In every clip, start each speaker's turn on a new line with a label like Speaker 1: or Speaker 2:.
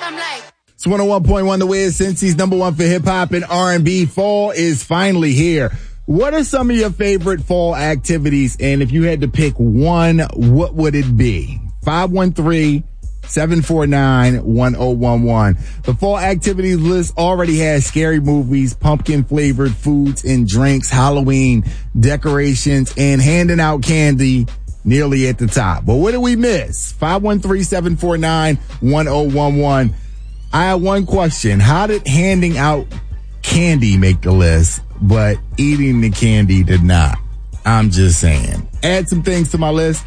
Speaker 1: It's 101.1 The Wiz, Cincy's number one for hip hop and R&B. Fall is finally here. What are some of your favorite fall activities? And if you had to pick one, what would it be? 513-749-1011. The fall activities list already has scary movies, pumpkin flavored foods and drinks, Halloween decorations, and handing out candy nearly at the top. But what did we miss? 513-749-1011. I have one question. How did handing out candy make the list, but eating the candy did not? I'm just saying. Add some things to my list.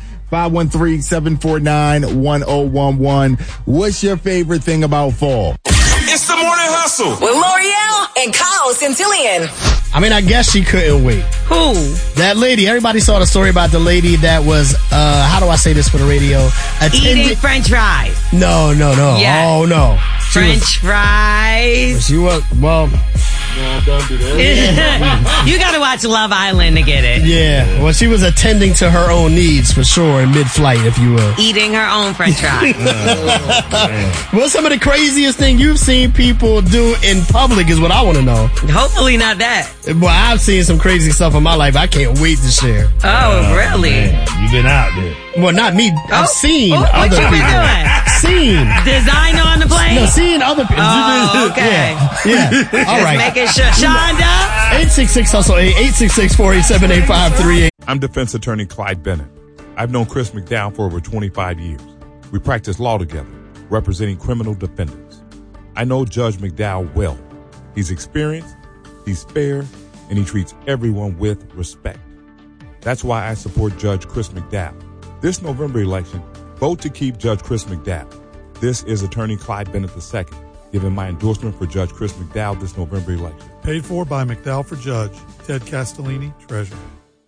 Speaker 1: 513-749-1011. What's your favorite thing about fall?
Speaker 2: It's the Morning Hustle
Speaker 3: with L'Oreal and Kyle Centillion.
Speaker 4: I mean, I guess she couldn't wait.
Speaker 3: Who?
Speaker 4: That lady. Everybody saw the story about the lady that was, how do I say this for the radio?
Speaker 5: Eating French fries.
Speaker 4: No.
Speaker 5: Yes.
Speaker 4: Oh, no.
Speaker 5: French fries.
Speaker 4: She was, well...
Speaker 2: No, don't do that.
Speaker 5: You got to watch Love Island to get it.
Speaker 4: Yeah. Well, she was attending to her own needs for sure in mid-flight, if you will.
Speaker 5: Eating her own French fries.
Speaker 4: What's some of the craziest thing you've seen people do in public is what I want to know.
Speaker 5: Hopefully not that.
Speaker 4: Well, I've seen some crazy stuff in my life I can't wait to share.
Speaker 5: Oh, really?
Speaker 2: Man, you've been out there.
Speaker 4: Well, not me. I've seen
Speaker 5: what
Speaker 4: other
Speaker 5: you
Speaker 4: people.
Speaker 5: been doing?
Speaker 4: Seen.
Speaker 5: Design on the plane?
Speaker 4: No, seen other people.
Speaker 5: Oh, okay.
Speaker 4: Yeah. All right.
Speaker 5: Making sure. Shonda?
Speaker 4: 866-HUSTLE-8, 866-487-8538.
Speaker 6: I'm defense attorney Clyde Bennett. I've known Chris McDowell for over 25 years. We practice law together, representing criminal defendants. I know Judge McDowell well. He's experienced, he's fair, and he treats everyone with respect. That's why I support Judge Chris McDowell. This November election, vote to keep Judge Chris McDowell. This is Attorney Clyde Bennett II, giving my endorsement for Judge Chris McDowell this November election.
Speaker 7: Paid for by McDowell for Judge. Ted Castellini, Treasurer.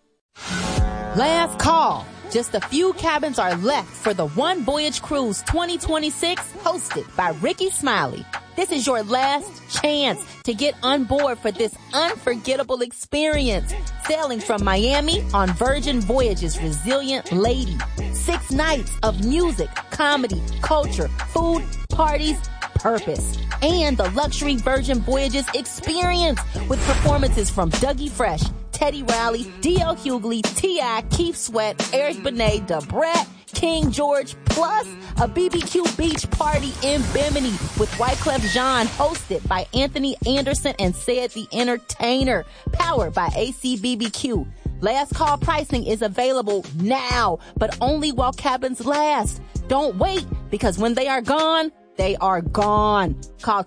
Speaker 8: Last call. Just a few cabins are left for the One Voyage Cruise 2026, hosted by Ricky Smiley. This is your last chance to get on board for this unforgettable experience. Sailing from Miami on Virgin Voyages Resilient Lady. 6 nights of music, comedy, culture, food, parties, purpose. And the luxury Virgin Voyages experience with performances from Dougie Fresh, Teddy Riley, D.L. Hughley, T.I., Keith Sweat, Eric Benet, Da Brat, King George, plus a BBQ beach party in Bimini with Wyclef Jean, hosted by Anthony Anderson and Said the Entertainer, powered by ACBBQ. Last call pricing is available now, but only while cabins last. Don't wait, because when they are gone, they are gone. Call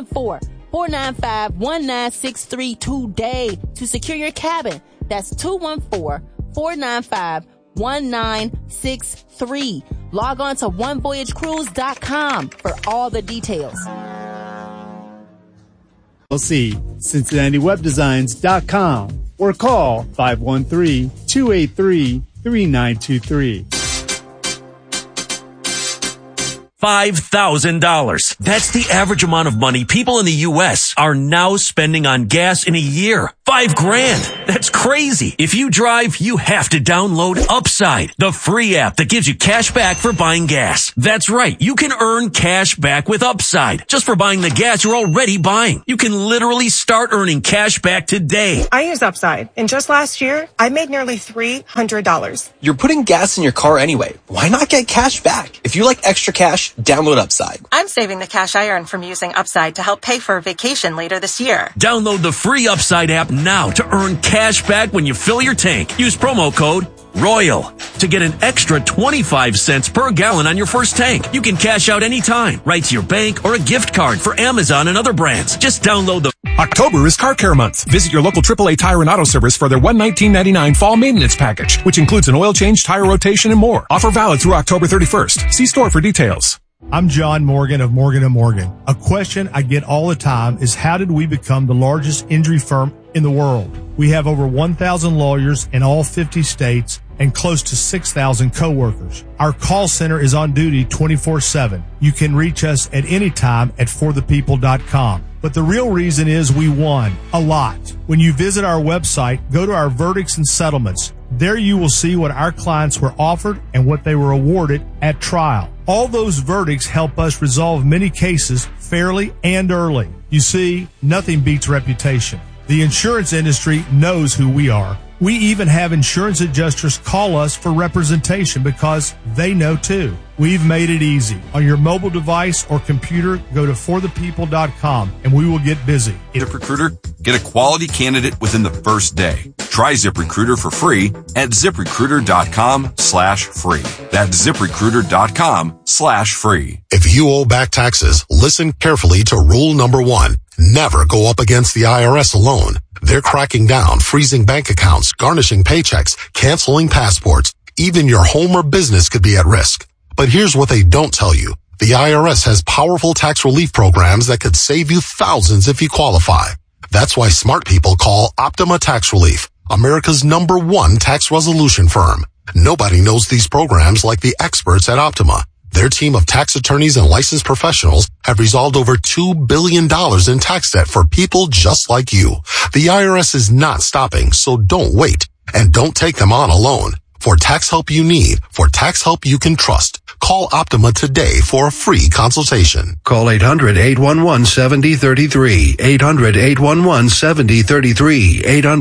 Speaker 8: 214-495-1963 today to secure your cabin. That's 214-495-1963. Log on to onevoyagecruise.com for all the details.
Speaker 9: CincinnatiWebDesigns.com or call 513-283-3923.
Speaker 10: $5,000. That's the average amount of money people in the U.S. are now spending on gas in a year. $5,000. That's crazy. If you drive, you have to download Upside, the free app that gives you cash back for buying gas. That's right. You can earn cash back with Upside just for buying the gas you're already buying. You can literally start earning cash back today.
Speaker 11: I use Upside, and just last year, I made nearly $300.
Speaker 12: You're putting gas in your car anyway. Why not get cash back? If you like extra cash, download Upside.
Speaker 11: I'm saving the cash I earn from using Upside to help pay for a vacation later this year.
Speaker 10: Download the free Upside app now to earn cash back when you fill your tank. Use promo code ROYAL to get an extra 25 cents per gallon on your first tank. You can cash out anytime, right to your bank or a gift card for Amazon and other brands. Just download the...
Speaker 13: October is Car Care Month. Visit your local AAA Tire and Auto Service for their $119.99 fall maintenance package, which includes an oil change, tire rotation, and more. Offer valid through October 31st. See store for details.
Speaker 7: I'm John Morgan of Morgan & Morgan. A question I get all the time is, how did we become the largest injury firm in the world? We have over 1,000 lawyers in all 50 states and close to 6,000 coworkers. Our call center is on duty 24/7. You can reach us at any time at forthepeople.com. But the real reason is we won a lot. When you visit our website, go to our verdicts and settlements. There you will see what our clients were offered and what they were awarded at trial. All those verdicts help us resolve many cases fairly and early. You see, nothing beats reputation. The insurance industry knows who we are. We even have insurance adjusters call us for representation because they know too. We've made it easy. On your mobile device or computer, go to forthepeople.com and we will get busy.
Speaker 14: ZipRecruiter, get a quality candidate within the first day. Try ZipRecruiter for free at ZipRecruiter.com/free. That's ZipRecruiter.com/free.
Speaker 15: If you owe back taxes, listen carefully to rule number 1. Never go up against the IRS alone. They're cracking down, freezing bank accounts, garnishing paychecks, canceling passports. Even your home or business could be at risk. But here's what they don't tell you. The IRS has powerful tax relief programs that could save you thousands if you qualify. That's why smart people call Optima Tax Relief, America's #1 tax resolution firm. Nobody knows these programs like the experts at Optima. Their team of tax attorneys and licensed professionals have resolved over $2 billion in tax debt for people just like you. The IRS is not stopping, so don't wait. And don't take them on alone. For tax help you need, for tax help you can trust, call Optima today for a free consultation.
Speaker 16: Call 800-811-7033. 800-811-7033.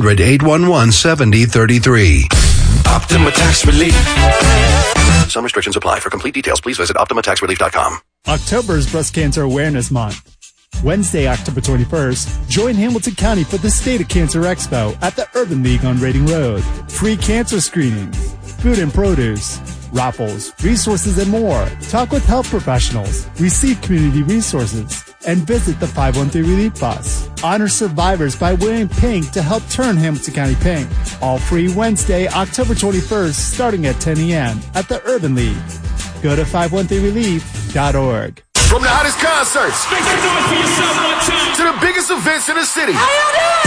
Speaker 16: 800-811-7033.
Speaker 17: Optima Tax Relief.
Speaker 16: Some restrictions apply. For complete details, please visit OptimaTaxRelief.com.
Speaker 9: October is Breast Cancer Awareness Month. Wednesday, October 21st, join Hamilton County for the State of Cancer Expo at the Urban League on Reading Road. Free cancer screenings, food and produce, raffles, resources, and more. Talk with health professionals, receive community resources, and visit the 513 Relief Bus. Honor survivors by wearing pink to help turn Hamilton County pink. All free Wednesday, October 21st, starting at 10 a.m. at the Urban League. Go to 513relief.org.
Speaker 18: From the hottest concerts to the biggest events in the city.